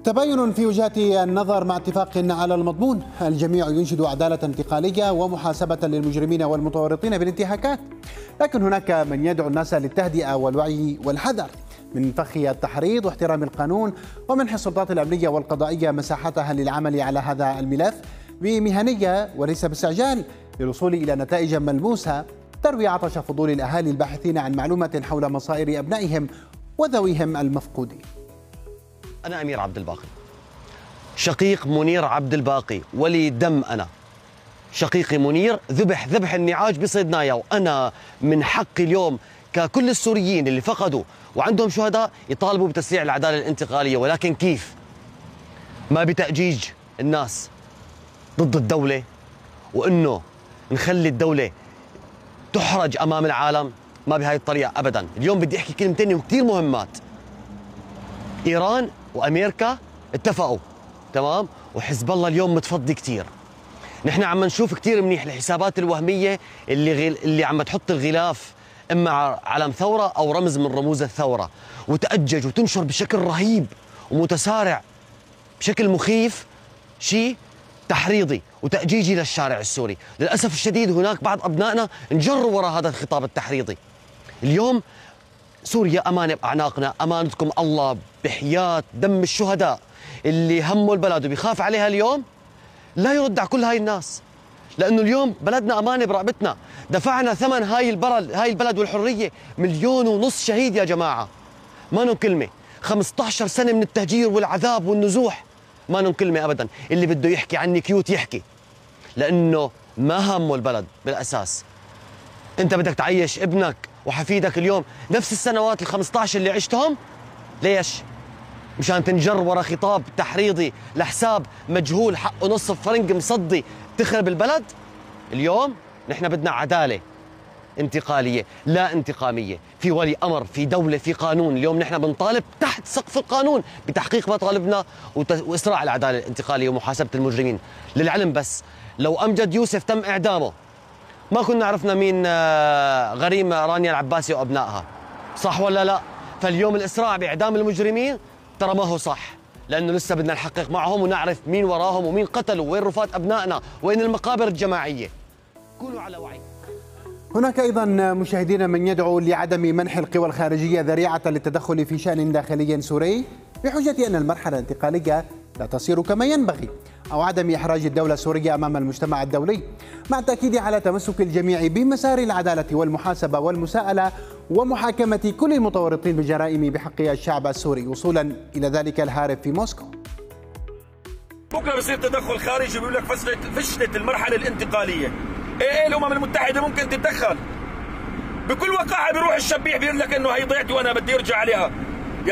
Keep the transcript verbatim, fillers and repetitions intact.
تباين في وجهات النظر مع اتفاق على المضمون، الجميع ينشد عدالة انتقالية ومحاسبة للمجرمين والمتورطين بالانتهاكات، لكن هناك من يدعو الناس للتهدئة والوعي والحذر من فخ التحريض واحترام القانون، ومنح السلطات الأمنية والقضائية مساحتها للعمل على هذا الملف بمهنية وليس باستعجال للوصول إلى نتائج ملموسة تروي عطش فضول الأهالي الباحثين عن معلومة حول مصائر أبنائهم وذويهم المفقودين. أنا أمير عبد الباقي، شقيق منير عبد الباقي، ولي دم. أنا شقيقي منير ذبح ذبح النعاج بصيدنايا، وأنا من حقي اليوم ككل السوريين اللي فقدوا وعندهم شهداء يطالبوا بتسريع العدالة الانتقالية. ولكن كيف؟ ما بتأجيج الناس ضد الدولة، وإنه نخلي الدولة تحرج أمام العالم، ما بهاي الطريقة أبدا. اليوم بدي أحكي كلمتين كثير مهمات. إيران وأمريكا اتفقوا، تمام؟ وحزب الله اليوم متفضي كثير. نحن عم نشوف كثير منيح الحسابات الوهمية اللي غيل اللي عم تحط الغلاف إما علم ثورة أو رمز من رموز الثورة، وتأجج وتنشر بشكل رهيب ومتسارع بشكل مخيف شيء تحريضي وتأجيجي للشارع السوري. للأسف الشديد هناك بعض أبنائنا انجروا وراء هذا الخطاب التحريضي. اليوم سوريا أمانة بأعناقنا، أمانتكم الله بحياة دم الشهداء اللي هموا البلد وبيخاف عليها اليوم لا يرد على كل هاي الناس، لأنه اليوم بلدنا أمانة برقبتنا. دفعنا ثمن هاي البلد هاي البلد والحرية مليون ونص شهيد يا جماعة، ما نون كلمة. خمسة عشر سنة من التهجير والعذاب والنزوح، ما نون كلمة أبدا. اللي بده يحكي عني كيوت يحكي، لأنه ما همه البلد بالأساس. أنت بدك تعيش ابنك وحفيدك اليوم نفس السنوات ال خمسة عشر اللي عشتهم، ليش؟ مشان تنجر ورا خطاب تحريضي لحساب مجهول حقه نصف فرنك مصدي تخرب البلد؟ اليوم نحن بدنا عدالة انتقالية لا انتقامية، في ولي أمر، في دولة، في قانون. اليوم نحن بنطالب تحت سقف القانون بتحقيق مطالبنا وإسراع العدالة الانتقالية ومحاسبة المجرمين. للعلم بس، لو أمجد يوسف تم إعدامه ما كنا عرفنا مين غريم رانيا العباسي وأبنائها، صح ولا لا؟ فاليوم الإسراع بإعدام المجرمين ترى ما هو صح، لأنه لسه بدنا نحقق معهم ونعرف مين وراهم ومين قتلوا، وين رفات أبنائنا، وين المقابر الجماعية. كونوا على وعي. هناك أيضا مشاهدين من يدعو لعدم منح القوى الخارجية ذريعة للتدخل في شأن داخلي سوري بحجة أن المرحلة الانتقالية لا تصير كما ينبغي، أو عدم إحراج الدولة السورية أمام المجتمع الدولي، مع التأكيد على تمسك الجميع بمسار العدالة والمحاسبة والمساءلة ومحاكمة كل المتورطين بالجرائم بحق الشعب السوري، وصولا إلى ذلك الهارب في موسكو. بكره بصير تدخل خارجي بيقول لك فشلت فشلت المرحله الانتقاليه. ايه ايه الامم المتحده ممكن تتدخل بكل وقاحه. بيروح الشبيح بيقول لك انه هي ضيعتي وانا بدي ارجع عليها.